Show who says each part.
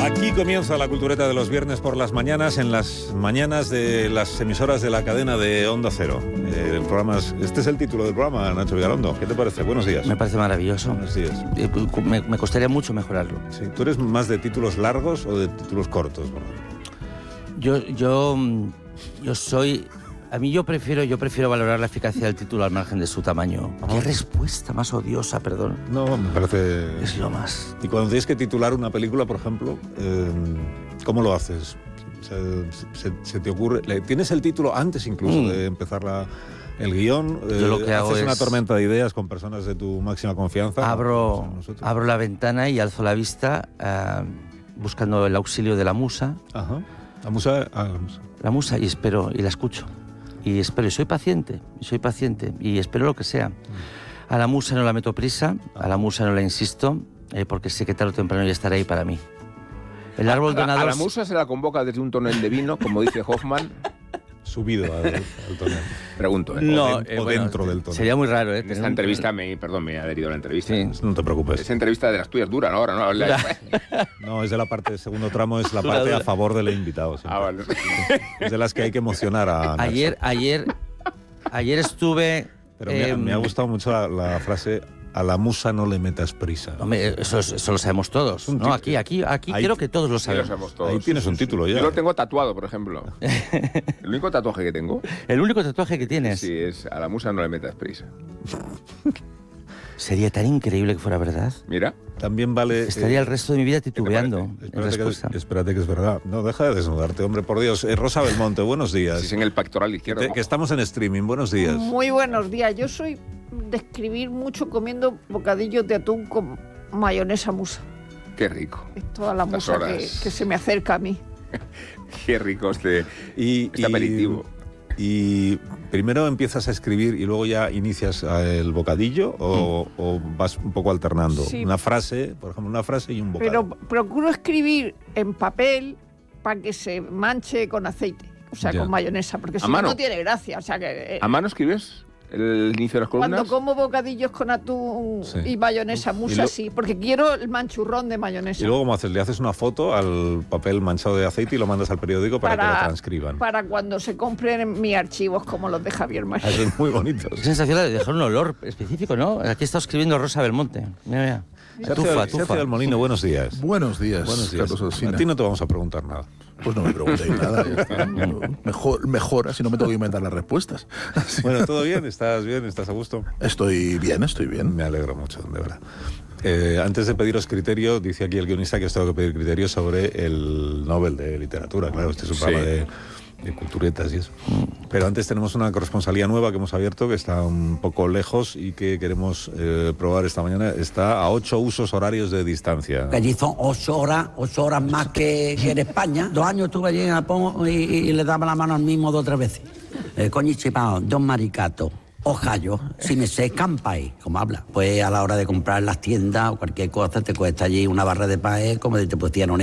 Speaker 1: Aquí comienza la cultureta de los viernes por las mañanas, en las mañanas de las emisoras de la cadena de Onda Cero. El programa este es el título del programa, Nacho Vigalondo. ¿Qué te parece? Buenos días.
Speaker 2: Me parece maravilloso.
Speaker 1: Buenos días.
Speaker 2: Me costaría mucho mejorarlo.
Speaker 1: Sí. ¿Tú eres más de títulos largos o de títulos cortos?
Speaker 2: Yo soy... Yo prefiero valorar la eficacia del título al margen de su tamaño. ¡Qué respuesta más odiosa, perdón!
Speaker 1: No, me parece...
Speaker 2: Es lo más.
Speaker 1: Y cuando tienes que titular una película, por ejemplo, ¿cómo lo haces? ¿Se te ocurre? ¿Tienes el título antes incluso de empezar el guión?
Speaker 2: Yo lo que hago
Speaker 1: ¿Haces
Speaker 2: es...
Speaker 1: una tormenta de ideas con personas de tu máxima confianza?
Speaker 2: Abro la ventana y alzo la vista buscando el auxilio de la musa.
Speaker 1: Ajá. La musa.
Speaker 2: La musa, y espero, y la escucho. Y espero, y soy paciente, y espero lo que sea. A la musa no la meto prisa, a la musa no la insisto, porque sé que tarde o temprano ya estará ahí para mí. El árbol donador...
Speaker 3: A la musa se la convoca desde un tonel de vino, como dice Hoffman.
Speaker 1: Subido al tonel.
Speaker 3: Pregunto,
Speaker 2: No,
Speaker 1: o dentro del tonel.
Speaker 2: Sería muy raro,
Speaker 3: En esta entrevista me he adherido a la entrevista.
Speaker 2: Sí.
Speaker 1: No te preocupes.
Speaker 3: Esa entrevista de las tuyas dura, ¿no? Ahora, ¿no?
Speaker 1: No, es de la parte, el segundo tramo es la parte a favor del invitado. Siempre.
Speaker 3: Vale.
Speaker 1: Es de las que hay que emocionar a Nacho.
Speaker 2: Ayer estuve...
Speaker 1: Pero me ha gustado mucho la frase: a la musa no le metas prisa.
Speaker 2: Hombre, eso lo sabemos todos, ¿no? Aquí quiero que todos lo
Speaker 3: Sí, lo
Speaker 2: sabemos.
Speaker 3: sabemos todos.
Speaker 1: Ahí tienes un título ya.
Speaker 3: Yo lo tengo tatuado, por ejemplo. El único tatuaje que tengo.
Speaker 2: El único tatuaje que tienes.
Speaker 3: Sí, es a la musa no le metas prisa.
Speaker 2: Sería tan increíble que fuera verdad.
Speaker 3: Mira.
Speaker 1: También vale...
Speaker 2: Estaría el resto de mi vida titubeando en respuesta.
Speaker 1: Espérate que es verdad. No, deja de desnudarte, hombre, por Dios. Rosa Belmonte, buenos días.
Speaker 3: Si es en el pectoral izquierdo.
Speaker 1: Que estamos en streaming, buenos días.
Speaker 4: Muy buenos días. Yo soy de escribir mucho comiendo bocadillos de atún con mayonesa musa.
Speaker 3: Qué rico.
Speaker 4: Es toda la musa que se me acerca a mí.
Speaker 3: Qué rico este aperitivo.
Speaker 1: ¿Y primero empiezas a escribir y luego ya inicias el bocadillo o vas un poco alternando?
Speaker 4: Sí.
Speaker 1: Una frase, por ejemplo, una frase y un bocadillo.
Speaker 4: Pero procuro escribir en papel para que se manche con aceite, o sea, con mayonesa, porque si no tiene gracia. O sea, que,
Speaker 3: ¿A mano escribes el inicio de las columnas?
Speaker 4: Cuando como bocadillos con atún y mayonesa musa, sí, porque quiero el manchurrón de mayonesa.
Speaker 1: ¿Y luego cómo haces? ¿Le haces una foto al papel manchado de aceite y lo mandas al periódico para que lo transcriban?
Speaker 4: Para cuando se compren mis archivos como los de Javier María.
Speaker 1: Eso es muy bonito.
Speaker 2: Es sensacional de dejar un olor específico, ¿no? Aquí está escribiendo Rosa Belmonte. Mira.
Speaker 1: Sergio del Molino, buenos días.
Speaker 5: Buenos días.
Speaker 1: Carlos Alsina. A ti no te vamos a preguntar nada.
Speaker 5: Pues no me preguntéis nada. Mejor, así no me tengo que inventar las respuestas.
Speaker 1: Bueno, ¿todo bien? ¿Estás bien? ¿Estás a gusto?
Speaker 5: Estoy bien.
Speaker 1: Me alegro mucho, de verdad. Antes de pediros criterio, dice aquí el guionista que os tengo que pedir criterio sobre el Nobel de Literatura. Claro, este es un programa de culturetas y eso. Pero antes tenemos una corresponsalía nueva que hemos abierto, que está un poco lejos y que queremos probar esta mañana. Está a 8 usos horarios de distancia.
Speaker 6: Que allí son 8 horas más que en España. 2 años estuve allí en Japón y le daba la mano al mismo 2 o 3 veces. Konnichiwa, Don Maricato, Ohayo, si me sé, Kampai, como habla. Pues a la hora de comprar en las tiendas o cualquier cosa, te cuesta allí una barra de pan, como te pusieran